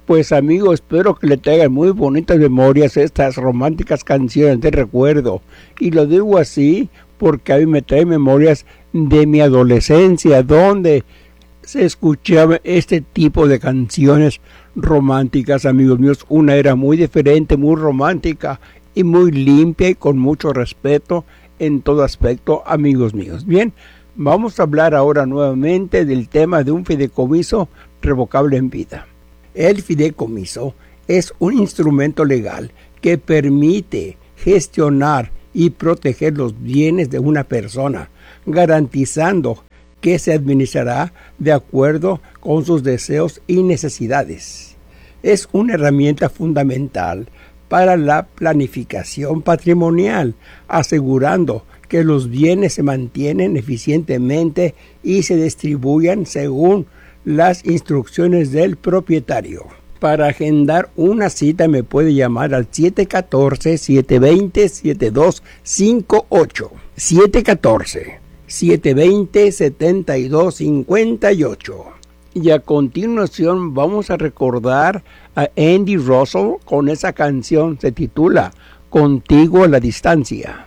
Pues amigo, espero que le traigan muy bonitas memorias estas románticas canciones de recuerdo. Y lo digo así porque a mí me trae memorias de mi adolescencia, donde se escuchaba este tipo de canciones románticas, amigos míos. Una era muy diferente, muy romántica y muy limpia y con mucho respeto en todo aspecto, amigos míos. Bien, vamos a hablar ahora nuevamente del tema de un fideicomiso revocable en vida. El fideicomiso es un instrumento legal que permite gestionar y proteger los bienes de una persona, garantizando que se administrará de acuerdo con sus deseos y necesidades. Es una herramienta fundamental para la planificación patrimonial, asegurando que los bienes se mantienen eficientemente y se distribuyan según las instrucciones del propietario. Para agendar una cita me puede llamar al 714-720-7258. 714-720-7258. Y a continuación vamos a recordar a Andy Russell con esa canción, se titula Contigo a la distancia.